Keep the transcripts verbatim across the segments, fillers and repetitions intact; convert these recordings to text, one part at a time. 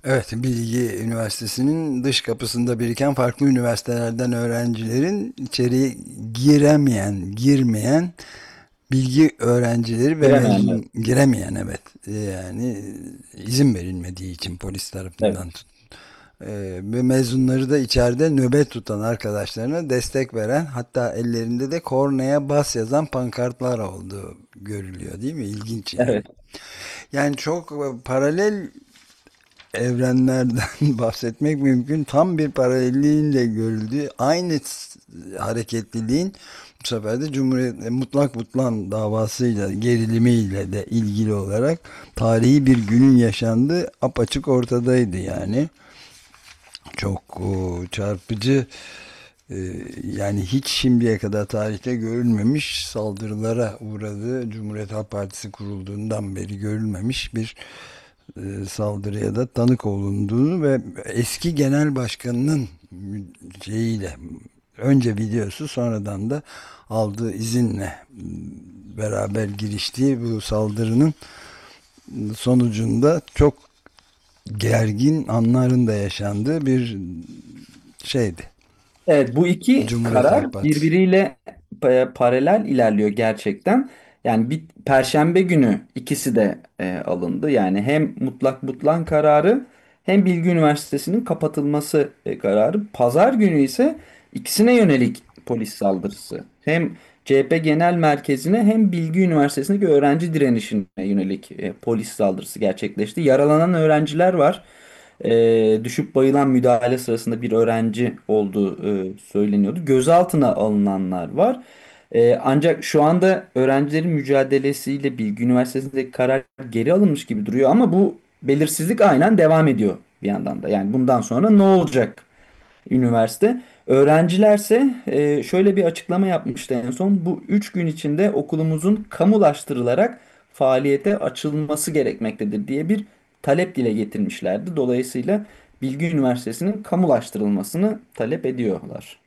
Evet, Bilgi Üniversitesi'nin dış kapısında biriken farklı üniversitelerden öğrencilerin içeriye giremeyen, girmeyen bilgi öğrencileri ve Giremeyenler. mezun giremeyen, evet, yani izin verilmediği için polis tarafından Evet. tut. Ee, ve mezunları da içeride nöbet tutan arkadaşlarına destek veren, hatta ellerinde de kornaya bas yazan pankartlar olduğu görülüyor, değil mi? İlginç yani. Evet. Yani çok e, paralel evrenlerden bahsetmek mümkün. Tam bir paralelliğin de görüldüğü, aynı hareketliliğin bu sefer de Cumhuriyet e, Mutlak Butlan davasıyla, gerilimiyle de ilgili olarak tarihi bir günün yaşandığı apaçık ortadaydı yani. Çok o, çarpıcı, e, yani hiç şimdiye kadar tarihte görülmemiş saldırılara uğradığı, Cumhuriyet Halk Partisi kurulduğundan beri görülmemiş bir e, saldırıya da tanık olunduğunu ve eski genel başkanının şeyiyle, önce videosu, sonradan da aldığı izinle beraber giriştiği bu saldırının sonucunda çok gergin anların da yaşandığı bir şeydi. Evet, bu iki Cumhuriyet Halk karar Partisi. birbiriyle pa- paralel ilerliyor gerçekten. Yani bir Perşembe günü ikisi de e, alındı. Yani hem mutlak butlan kararı hem Bilgi Üniversitesi'nin kapatılması e, kararı. Pazar günü ise ikisine yönelik polis saldırısı. Hem C H P Genel Merkezi'ne hem Bilgi Üniversitesi'ndeki öğrenci direnişine yönelik e, polis saldırısı gerçekleşti. Yaralanan öğrenciler var. E, düşüp bayılan müdahale sırasında bir öğrenci olduğu e, söyleniyordu. Gözaltına alınanlar var. E, ancak şu anda öğrencilerin mücadelesiyle Bilgi Üniversitesi'ndeki karar geri alınmış gibi duruyor ama bu belirsizlik aynen devam ediyor bir yandan da. Yani bundan sonra ne olacak üniversite? Öğrencilerse e, şöyle bir açıklama yapmıştı en son. Bu üç gün içinde okulumuzun kamulaştırılarak faaliyete açılması gerekmektedir diye bir talep dile getirmişlerdi. Dolayısıyla Bilgi Üniversitesi'nin kamulaştırılmasını talep ediyorlar.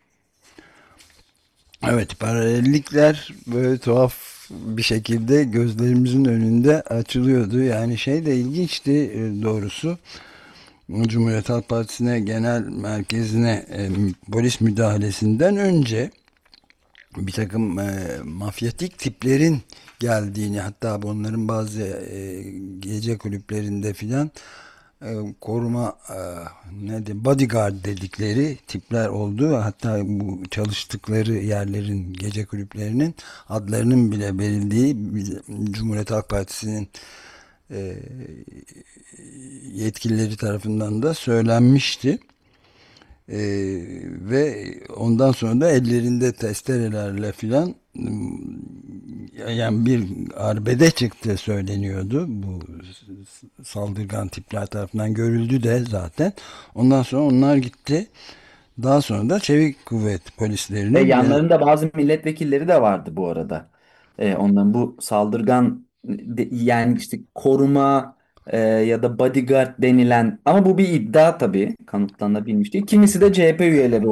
Evet, paralellikler böyle tuhaf bir şekilde gözlerimizin önünde açılıyordu. Yani şey de ilginçti, e, doğrusu. Cumhuriyet Halk Partisi'ne, genel merkezine e, polis müdahalesinden önce bir takım e, mafyatik tiplerin geldiğini, hatta bunların bazı e, gece kulüplerinde filan e, koruma, e, ne diyeyim, bodyguard dedikleri tipler oldu. Hatta bu çalıştıkları yerlerin, gece kulüplerinin adlarının bile verildiği, Cumhuriyet Halk Partisi'nin e, yetkilileri tarafından da söylenmişti. Ee, ve ondan sonra da ellerinde testerelerle filan, yani bir arbede çıktı söyleniyordu. Bu saldırgan tipler tarafından görüldü de zaten. Ondan sonra onlar gitti. Daha sonra da Çevik Kuvvet Ve polislerinin gen- yanlarında bazı milletvekilleri de vardı bu arada. Ee, onların bu saldırgan de- yani işte koruma e, ya da bodyguard denilen ama bu bir iddia tabii kanıtlanabilmiş değil. Kimisi de C H P üyeleri